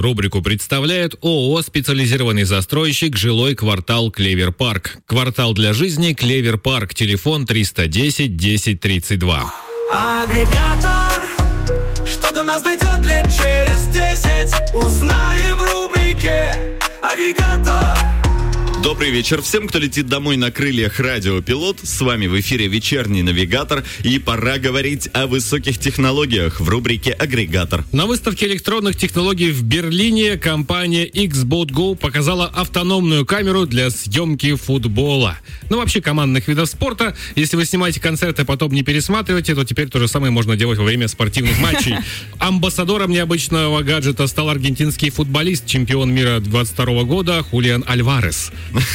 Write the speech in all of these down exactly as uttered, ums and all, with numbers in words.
Рубрику представляет ООО «Специализированный застройщик. Жилой квартал Клевер Парк». Квартал для жизни Клевер Парк. Телефон триста десять десять тридцать два. Агрегатор, что до нас дойдет лет через десять, узнаем в рубрике «Агрегатор». Добрый вечер всем, кто летит домой на крыльях радио Пилот. С вами в эфире вечерний навигатор. И пора говорить о высоких технологиях в рубрике «Агрегатор». На выставке электронных технологий в Берлине компания X-Bot-Go показала автономную камеру для съемки футбола. Ну, вообще, командных видов спорта. Если вы снимаете концерты, а потом не пересматриваете, то теперь то же самое можно делать во время спортивных матчей. Амбассадором необычного гаджета стал аргентинский футболист, чемпион мира двадцать второго года Хулиан Альварес.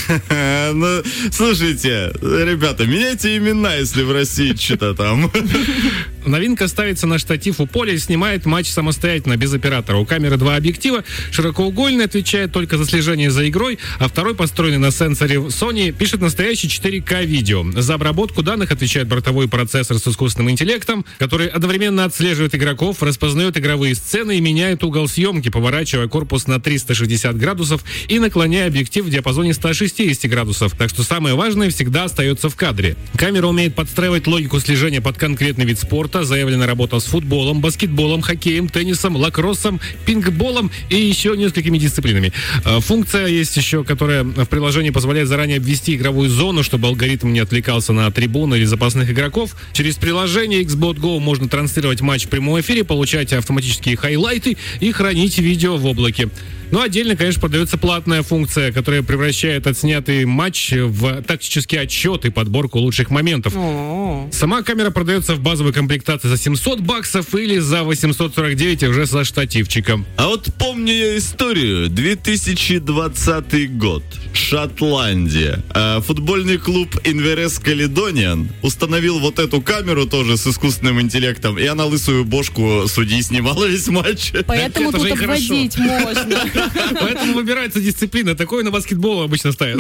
Ну, слушайте, ребята, меняйте имена, если в России что-то там. Новинка ставится на штатив у поля и снимает матч самостоятельно, без оператора. У камеры два объектива. Широкоугольный отвечает только за слежение за игрой, а второй, построенный на сенсоре Sony, пишет настоящий четыре ка видео. За обработку данных отвечает бортовой процессор с искусственным интеллектом, который одновременно отслеживает игроков, распознает игровые сцены и меняет угол съемки, поворачивая корпус на триста шестьдесят градусов и наклоняя объектив в диапазоне ста шестидесяти градусов. Так что самое важное всегда остается в кадре. Камера умеет подстраивать логику слежения под конкретный вид спорта. Заявлена работа с футболом, баскетболом, хоккеем, теннисом, лакроссом, пинкболом и еще несколькими дисциплинами. Функция есть еще, которая в приложении позволяет заранее обвести игровую зону, чтобы алгоритм не отвлекался на трибуны или запасных игроков. Через приложение X-Bot-Go можно транслировать матч в прямом эфире, получать автоматические хайлайты и хранить видео в облаке. Ну, отдельно, конечно, продается платная функция, которая превращает отснятый матч в тактический отчет и подборку лучших моментов. О-о-о. Сама камера продается в базовой комплектации за семьсот баксов или за восемьсот сорок девять уже со штативчиком. А вот помню я историю. две тысячи двадцатый год. Шотландия. А, футбольный клуб Инверес Каледониан установил вот эту камеру тоже с искусственным интеллектом, и она лысую бошку судьи снимала весь матч. Поэтому Это тут же и хорошо. обводить можно. Поэтому выбирается дисциплина. Такое на баскетбол обычно ставят.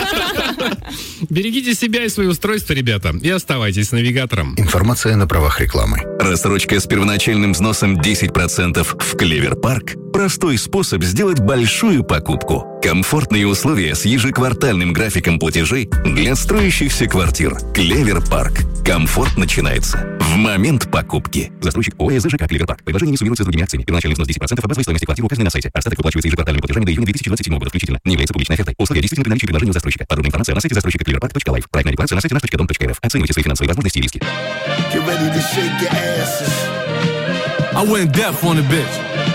Берегите себя и свои устройства, ребята, и оставайтесь с навигатором. Информация на правах рекламы. Рассрочка с первоначальным взносом десять процентов в Клевер Парк – простой способ сделать большую покупку. Комфортные условия с ежеквартальным графиком платежей для строящихся квартир. Клевер Парк. Комфорт начинается в момент покупки. Застройщик ООО ЖК Клевер Парк. Предложение не суммируется с другими акциями. Первоначальный взнос десять процентов от базовой стоимости квартиры указанной на сайте. Остаток выплачивается ежеквартальными платежами до июня две тысячи двадцать седьмого года включительно. Не является публичной офертой. Условия действительно при наличии предложения у застройщика. Подробная информация на сайте застройщика клевер парк точка лайф. Проектная декларация на сайте наш точка дом точка эр эф. Оценивайте свои финансовые возможности и риски. Get ready to shake your asses. I went deaf on the bitch.